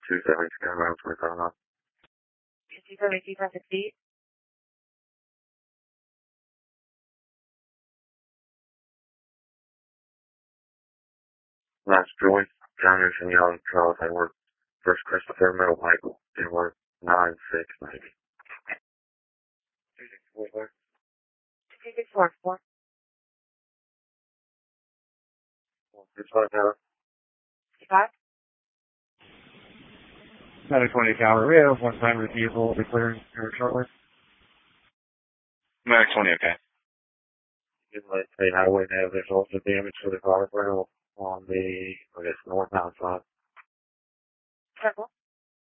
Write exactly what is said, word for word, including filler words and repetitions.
two seventy, around twenty-five miles. two seventy, two sixty. Last Joy, John and Young, Charles Edward, First Christopher, Middle Michael, Edward, nine six ninety. two six four four. two six four four. six five tower. five. nine twenty Tower Rio, one time the vehicle will be clearing here shortly. nine twenty, okay. You can let State Highway know there's also damage to the guardrail on the, I guess, northbound side. Circle.